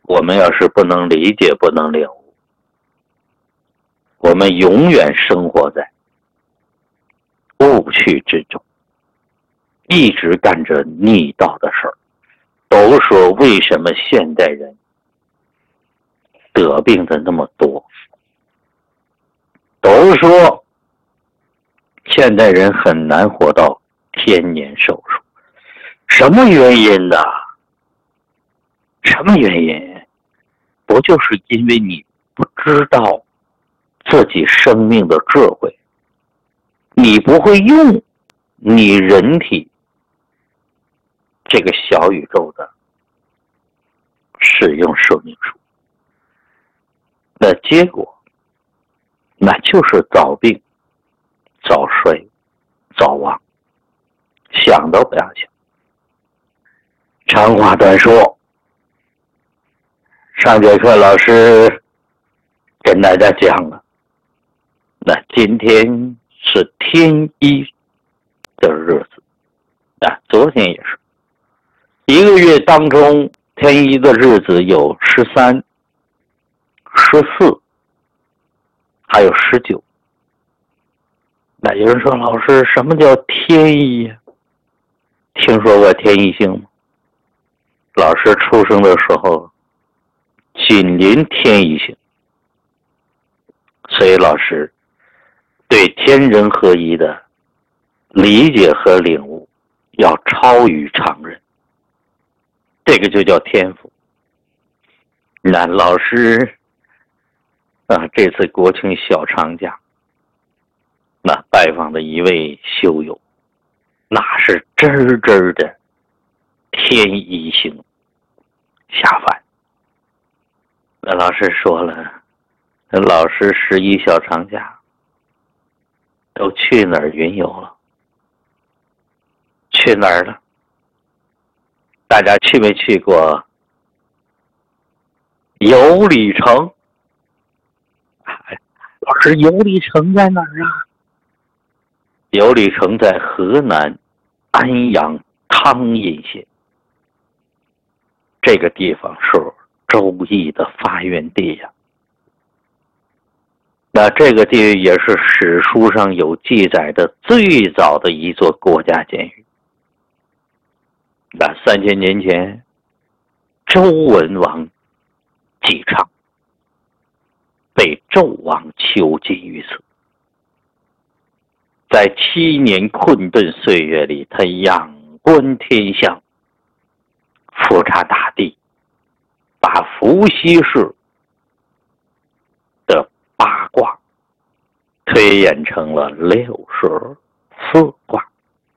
我们要是不能理解，不能领悟，我们永远生活在误区之中，一直干着逆道的事儿。都说为什么现代人得病的那么多？都说现代人很难活到天年寿数，什么原因呢？什么原因？不就是因为你不知道自己生命的智慧，你不会用你人体这个小宇宙的使用说明书，那结果那就是早病、早衰、早亡，想都不要想。长话短说，上节课老师跟大家讲了，那今天是天一的日子，昨天也是一个月当中天一的日子有13、14，还有19。那有人说，老师，什么叫天一呀？听说过天一星吗？老师出生的时候紧邻天一星，所以老师对天人合一的理解和领悟要超于常人，这个就叫天赋。那老师这次国庆小长假，那拜访的一位修友，那是真真的天一星下凡。那老师说了，老师11小长假都去哪儿云游了？去哪儿了？大家去没去过有里城？老师，有里城在哪儿啊？有里城在河南安阳汤阴县，这个地方是周易的发源地呀。那这个地也是史书上有记载的最早的一座国家监狱。那3000年前，周文王姬昌被纣王囚禁于此。在7年困顿岁月里，他仰观天象，俯察大地，把伏羲氏的八卦推演成了64卦，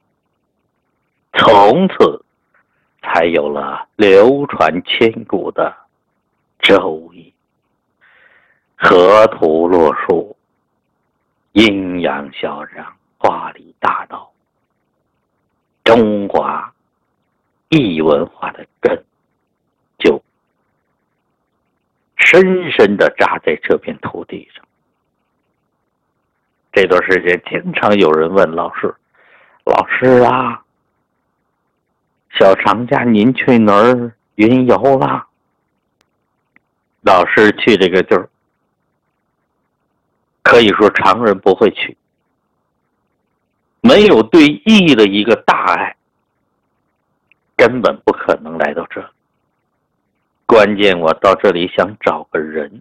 从此才有了流传千古的周易。河图洛书，阴阳小让，话理大道，中华异文化的根就深深地扎在这片土地上。这段时间经常有人问老师，老师啊，小长假您去哪儿云游了？老师去这个地儿，可以说常人不会去，没有对义的一个大爱，根本不可能来到这。关键我到这里想找个人，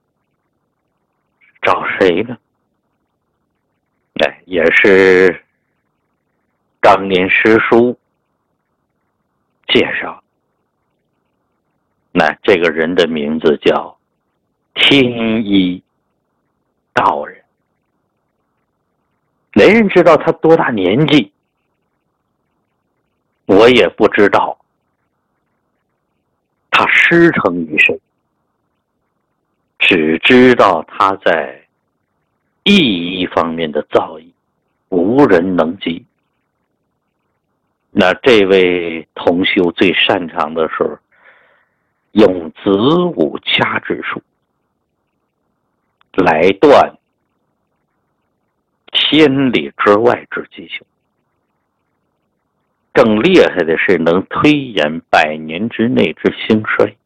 找谁呢？也是当年师叔介绍。那这个人的名字叫天一道人。没人知道他多大年纪，我也不知道他师承于谁，只知道他在艺方面的造诣无人能及。那这位同修最擅长的是用子午掐指术来断千里之外之吉凶，更厉害的是能推演100年之内之兴衰。